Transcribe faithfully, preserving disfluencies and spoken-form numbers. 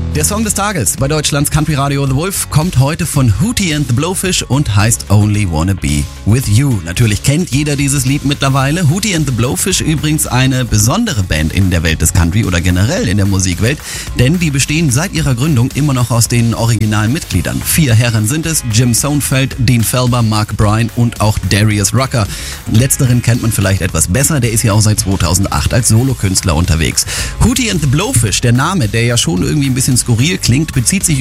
Der Song des Tages bei Deutschlands Country Radio The Wolf kommt heute von Hootie and the Blowfish und heißt Only Wanna Be With You. Natürlich kennt jeder dieses Lied mittlerweile. Hootie and the Blowfish übrigens eine besondere Band in der Welt des Country oder generell in der Musikwelt, denn die bestehen seit ihrer Gründung immer noch aus den originalen Mitgliedern. Vier Herren sind es: Jim Sonfeld, Dean Felber, Mark Bryan und auch Darius Rucker. Letzteren kennt man vielleicht etwas besser, der ist ja auch seit zweitausendacht als Solokünstler unterwegs. Hootie and the Blowfish, der Name, der ja schon irgendwie ein bisschen skurril klingt, bezieht sich